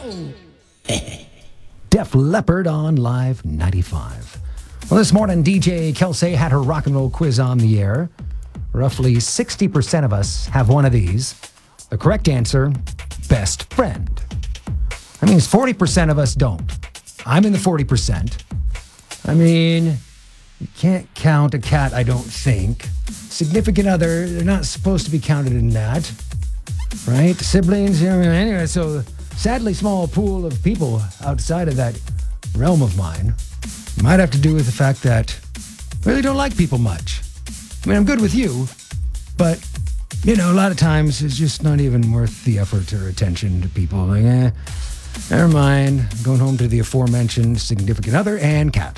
Def Leppard on Live 95. Well, this morning, DJ Kelsey had her rock and roll quiz on the air. Roughly 60% of us have one of these. The correct answer, best friend. That means 40% of us don't. I'm in the 40%. I mean, you can't count a cat, I don't think. Significant other, they're not supposed to be counted in that. Right? Siblings, anyway, so sadly small pool of people outside of that realm of mine. Might have to do with the fact that I really don't like people much. I mean, I'm good with you, but, a lot of times it's just not even worth the effort or attention to people. Like, never mind. Going home to the aforementioned significant other and cat.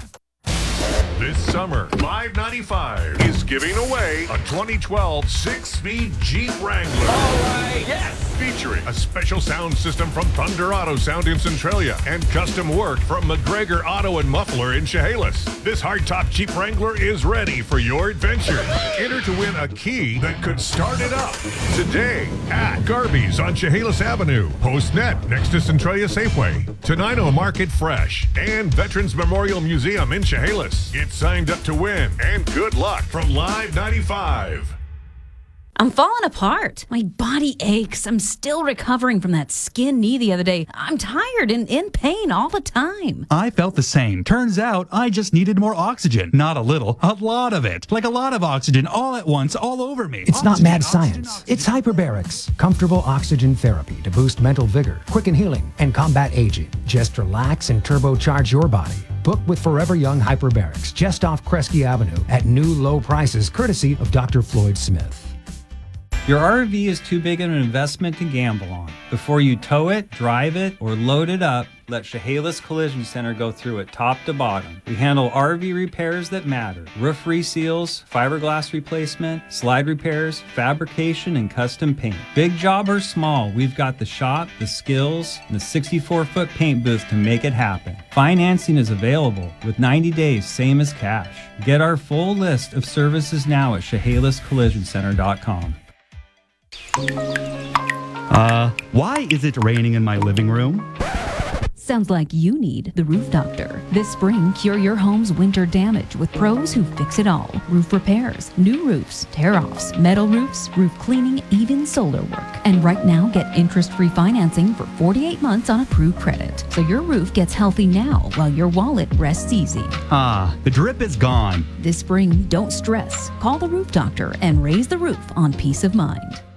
This summer, Live 95 is giving away a 2012 six-speed Jeep Wrangler. All right, yes! Featuring a special sound system from Thunder Auto Sound in Centralia and custom work from McGregor Auto and Muffler in Chehalis. This hardtop Jeep Wrangler is ready for your adventure. Enter to win a key that could start it up today at Garvey's on Chehalis Avenue, PostNet next to Centralia Safeway, Tenino Market Fresh, and Veterans Memorial Museum in Chehalis. Get signed up to win, and good luck from Live 95. I'm falling apart. My body aches. I'm still recovering from that skin knee the other day. I'm tired and in pain all the time. I felt the same. Turns out I just needed more oxygen. Not a little, a lot of it. Like a lot of oxygen all at once, all over me. It's not mad science. It's hyperbarics. Comfortable oxygen therapy to boost mental vigor, quicken healing, and combat aging. Just relax and turbocharge your body. Book with Forever Young Hyperbarics just off Kresge Avenue at new low prices courtesy of Dr. Floyd Smith. Your RV is too big of an investment to gamble on. Before you tow it, drive it, or load it up, let Chehalis Collision Center go through it top to bottom. We handle RV repairs that matter. Roof reseals, fiberglass replacement, slide repairs, fabrication, and custom paint. Big job or small, we've got the shop, the skills, and the 64-foot paint booth to make it happen. Financing is available with 90 days, same as cash. Get our full list of services now at ChehalisCollisionCenter.com. Why is it raining in my living room? Sounds like you need the Roof Doctor. This spring, cure your home's winter damage with pros who fix it all. Roof repairs, new roofs, tear-offs, metal roofs, roof cleaning, even solar work. And right now, get interest-free financing for 48 months on approved credit. So your roof gets healthy now while your wallet rests easy. The drip is gone. This spring, don't stress. Call the Roof Doctor and raise the roof on peace of mind.